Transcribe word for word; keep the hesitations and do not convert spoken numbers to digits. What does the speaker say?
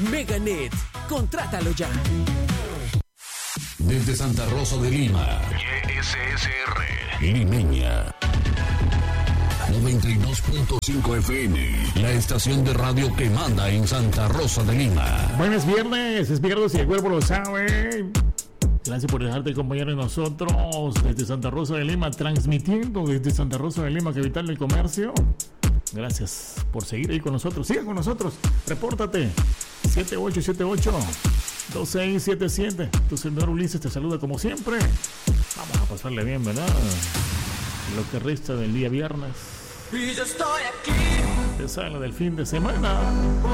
Meganet, contrátalo ya. Desde Santa Rosa de Lima, Y S S R, Limeña. noventa y dos punto cinco F M, la estación de radio que manda en Santa Rosa de Lima. Bueno, es viernes, es viernes y el cuerpo lo sabe. Gracias por dejarte acompañar de nosotros desde Santa Rosa de Lima, transmitiendo desde Santa Rosa de Lima, capital del comercio. Gracias por seguir ahí con nosotros. Sigue con nosotros, repórtate. siete ocho siete ocho, dos seis siete siete. Tu servidor Ulises te saluda como siempre. Vamos a pasarle bien, ¿verdad? Lo que resta del día viernes. Y yo estoy aquí. Te sale del fin de semana.